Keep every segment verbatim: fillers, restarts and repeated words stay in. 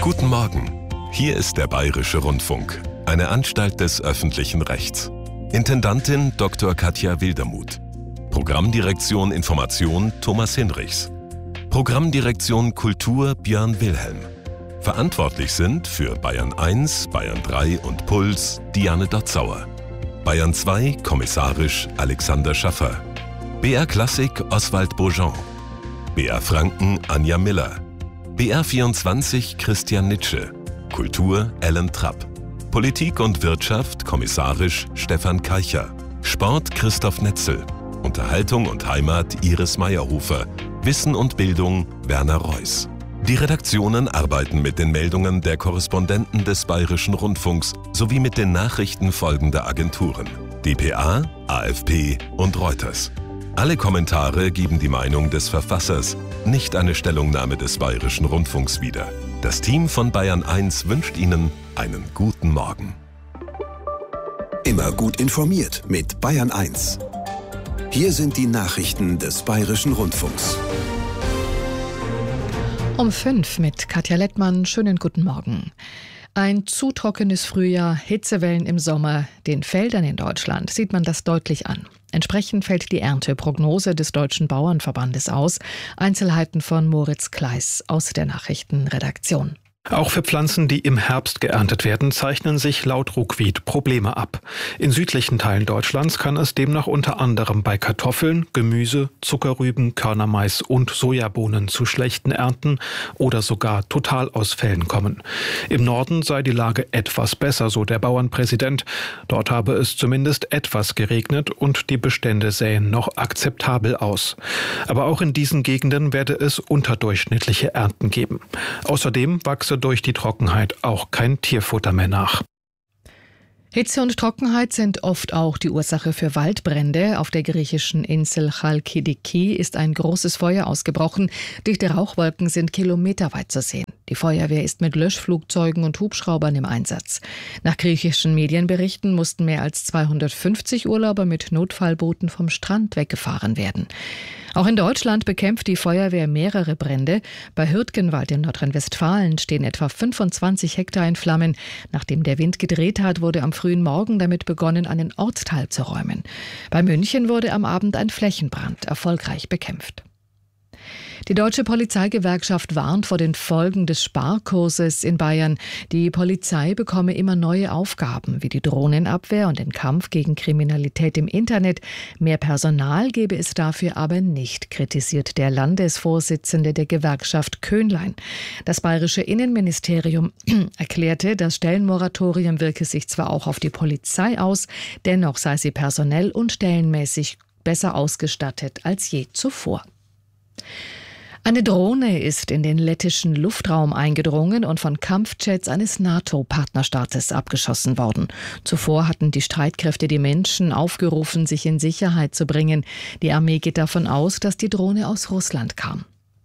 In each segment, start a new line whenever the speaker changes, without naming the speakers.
Guten Morgen. Hier ist der Bayerische Rundfunk, eine Anstalt des öffentlichen Rechts. Intendantin Doktor Katja Wildermuth. Programmdirektion Information Thomas Hinrichs. Programmdirektion Kultur Björn Wilhelm. Verantwortlich sind für Bayern eins, Bayern drei und Puls Diane Dotzauer. Bayern zwei kommissarisch Alexander Schaffer. B R Klassik Oswald Beaujean. B R Franken Anja Miller. B R vierundzwanzig Christian Nitsche. Kultur Alan Trapp. Politik und Wirtschaft kommissarisch Stefan Keicher. Sport Christoph Netzel. Unterhaltung und Heimat Iris Meyerhofer. Wissen und Bildung Werner Reuss. Die Redaktionen arbeiten mit den Meldungen der Korrespondenten des Bayerischen Rundfunks sowie mit den Nachrichten folgender Agenturen: D P A, A F P und Reuters. Alle Kommentare geben die Meinung des Verfassers, nicht eine Stellungnahme des Bayerischen Rundfunks wieder. Das Team von Bayern eins wünscht Ihnen einen guten Morgen.
Immer gut informiert mit Bayern eins. Hier sind die Nachrichten des Bayerischen Rundfunks.
Um fünf mit Katja Lettmann. Schönen guten Morgen. Ein zu trockenes Frühjahr, Hitzewellen im Sommer. Den Feldern in Deutschland sieht man das deutlich an. Entsprechend fällt die Ernteprognose des Deutschen Bauernverbandes aus. Einzelheiten von Moritz Kleiss aus der Nachrichtenredaktion.
Auch für Pflanzen, die im Herbst geerntet werden, zeichnen sich laut Ruckwied Probleme ab. In südlichen Teilen Deutschlands kann es demnach unter anderem bei Kartoffeln, Gemüse, Zuckerrüben, Körnermais und Sojabohnen zu schlechten Ernten oder sogar Totalausfällen kommen. Im Norden sei die Lage etwas besser, so der Bauernpräsident. Dort habe es zumindest etwas geregnet und die Bestände sähen noch akzeptabel aus. Aber auch in diesen Gegenden werde es unterdurchschnittliche Ernten geben. Außerdem wachse durch die Trockenheit auch kein Tierfutter mehr nach.
Hitze und Trockenheit sind oft auch die Ursache für Waldbrände. Auf der griechischen Insel Chalkidiki ist ein großes Feuer ausgebrochen. Dichte Rauchwolken sind kilometerweit zu sehen. Die Feuerwehr ist mit Löschflugzeugen und Hubschraubern im Einsatz. Nach griechischen Medienberichten mussten mehr als zweihundertfünfzig Urlauber mit Notfallbooten vom Strand weggefahren werden. Auch in Deutschland bekämpft die Feuerwehr mehrere Brände. Bei Hürtgenwald in Nordrhein-Westfalen stehen etwa fünfundzwanzig Hektar in Flammen. Nachdem der Wind gedreht hat, wurde am frühen Morgen damit begonnen, einen Ortsteil zu räumen. Bei München wurde am Abend ein Flächenbrand erfolgreich bekämpft. Die Deutsche Polizeigewerkschaft warnt vor den Folgen des Sparkurses in Bayern. Die Polizei bekomme immer neue Aufgaben, wie die Drohnenabwehr und den Kampf gegen Kriminalität im Internet. Mehr Personal gebe es dafür aber nicht, kritisiert der Landesvorsitzende der Gewerkschaft Köhnlein. Das bayerische Innenministerium erklärte, das Stellenmoratorium wirke sich zwar auch auf die Polizei aus, dennoch sei sie personell und stellenmäßig besser ausgestattet als je zuvor. Eine Drohne ist in den lettischen Luftraum eingedrungen und von Kampfjets eines NATO-Partnerstaates abgeschossen worden. Zuvor hatten die Streitkräfte die Menschen aufgerufen, sich in Sicherheit zu bringen. Die Armee geht davon aus, dass die Drohne aus Russland kam.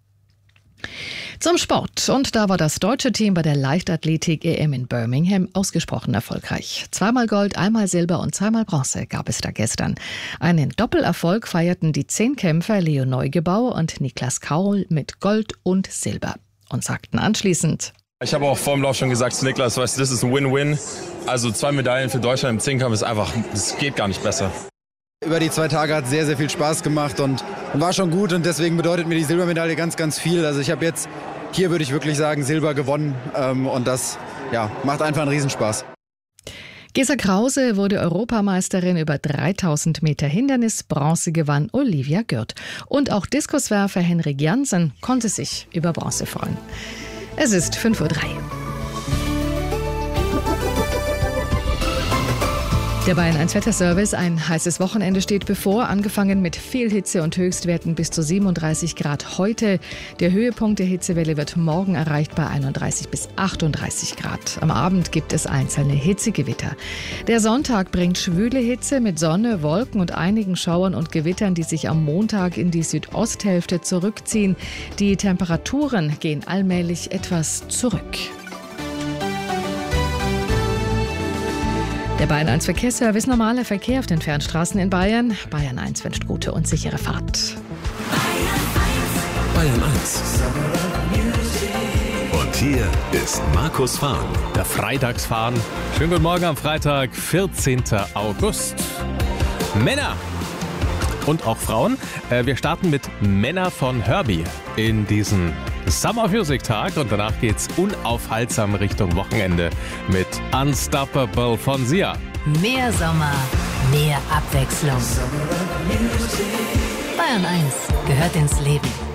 Zum Sport. Und da war das deutsche Team bei der Leichtathletik-E M in Birmingham ausgesprochen erfolgreich. Zweimal Gold, einmal Silber und zweimal Bronze gab es da gestern. Einen Doppelerfolg feierten die Zehnkämpfer Leo Neugebauer und Niklas Kaul mit Gold und Silber und sagten anschließend:
Ich habe auch vor dem Lauf schon gesagt zu Niklas, weißt du, das ist ein Win-Win. Also zwei Medaillen für Deutschland im Zehnkampf ist einfach, es geht gar nicht besser.
Über die zwei Tage hat es sehr, sehr viel Spaß gemacht und, und war schon gut und deswegen bedeutet mir die Silbermedaille ganz, ganz viel. Also ich habe jetzt, hier würde ich wirklich sagen, Silber gewonnen ähm, und das ja, macht einfach einen Riesenspaß.
Gesa Krause wurde Europameisterin über dreitausend Meter Hindernis, Bronze gewann Olivia Gürt. Und auch Diskuswerfer Henrik Jansen konnte sich über Bronze freuen. Es ist fünf Uhr drei. Der Bayern eins Wetterservice. Ein heißes Wochenende steht bevor, angefangen mit viel Hitze und Höchstwerten bis zu siebenunddreißig Grad heute. Der Höhepunkt der Hitzewelle wird morgen erreicht bei einunddreißig bis achtunddreißig Grad. Am Abend gibt es einzelne Hitzegewitter. Der Sonntag bringt schwüle Hitze mit Sonne, Wolken und einigen Schauern und Gewittern, die sich am Montag in die Südosthälfte zurückziehen. Die Temperaturen gehen allmählich etwas zurück. Der Bayern eins Verkehrsservice, normaler Verkehr auf den Fernstraßen in Bayern. Bayern eins wünscht gute und sichere Fahrt.
Bayern eins. Und Hier ist Markus Fahn.
Der Freitagsfahren. Schönen guten Morgen am Freitag, vierzehnten August. Männer und auch Frauen. Wir starten mit Männer von Herbie in diesen Summer Music Tag und danach geht's unaufhaltsam Richtung Wochenende mit Unstoppable von Sia.
Mehr Sommer, mehr Abwechslung. Bayern eins gehört ins Leben.